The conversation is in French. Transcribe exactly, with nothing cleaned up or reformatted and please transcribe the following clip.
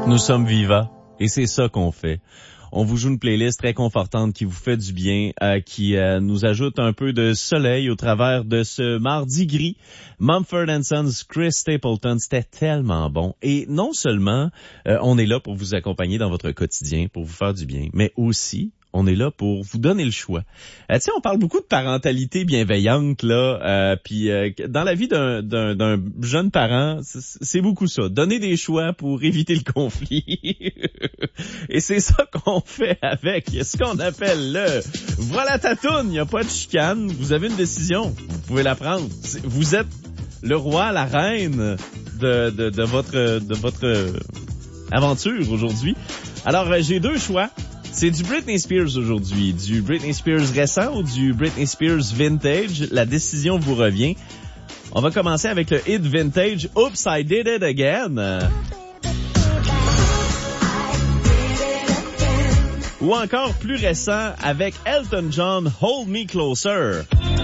Nous sommes vivants et c'est ça qu'on fait. On vous joue une playlist très confortante qui vous fait du bien, euh, qui euh, nous ajoute un peu de soleil au travers de ce mardi gris. Mumford and Sons, Chris Stapleton, c'était tellement bon. Et non seulement euh, on est là pour vous accompagner dans votre quotidien, pour vous faire du bien, mais aussi on est là pour vous donner le choix. Euh, tu sais, on parle beaucoup de parentalité bienveillante là, euh, puis euh, dans la vie d'un, d'un, d'un jeune parent, c'est, c'est beaucoup ça. Donner des choix pour éviter le conflit. Et c'est ça qu'on fait avec ce qu'on appelle le voilà ta toune. Il n'y a pas de chicane. Vous avez une décision. Vous pouvez la prendre. Vous êtes le roi, la reine de, de, de votre de votre aventure aujourd'hui. Alors j'ai deux choix. C'est du Britney Spears aujourd'hui, du Britney Spears récent ou du Britney Spears vintage. La décision vous revient. On va commencer avec le hit vintage Oops, I Did It Again. Ou encore plus récent avec Elton John, Hold Me Closer.